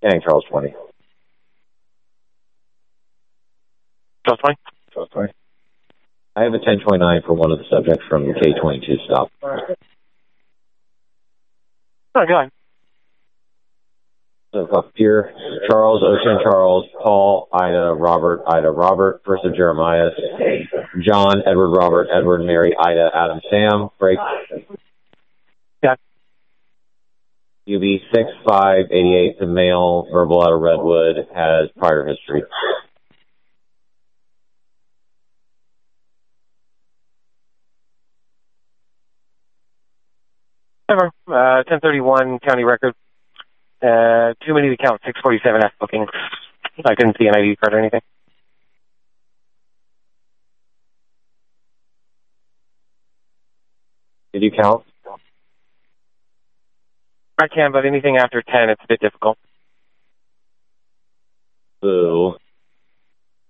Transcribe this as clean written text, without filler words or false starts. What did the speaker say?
Gang Charles 20. Charles 20? Charles 20. I have a 1029 for one of the subjects from the K-22 stop. Oh, go ahead. So up here, Charles, Ocean Charles, Paul, Ida, Robert, first of Jeremiah, John, Edward, Robert, Edward, Mary, Ida, Adam, Sam, break. Yeah. UB 6588, the male, verbal out of Redwood, has prior history. Ever. 1031 county record. Too many to count. 647F bookings. I couldn't see an ID card or anything. Did you count? I can, but anything after 10, it's a bit difficult.